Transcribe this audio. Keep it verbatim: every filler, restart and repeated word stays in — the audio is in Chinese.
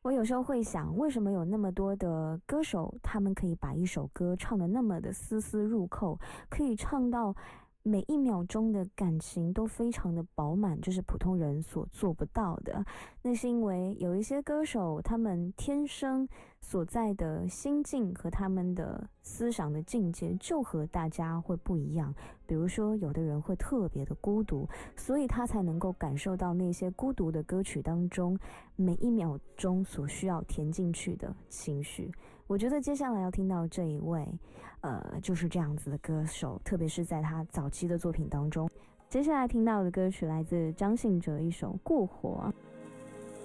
我有时候会想，为什么有那么多的歌手，他们可以把一首歌唱得那么的丝丝入扣，可以唱到每一秒钟的感情都非常的饱满，这是普通人所做不到的。那是因为有一些歌手，他们天生所在的心境和他们的思想的境界就和大家会不一样。比如说，有的人会特别的孤独，所以他才能够感受到那些孤独的歌曲当中每一秒钟所需要填进去的情绪。我觉得接下来要听到这一位呃，就是这样子的歌手，特别是在他早期的作品当中。接下来听到的歌曲来自张信哲一首《过火》。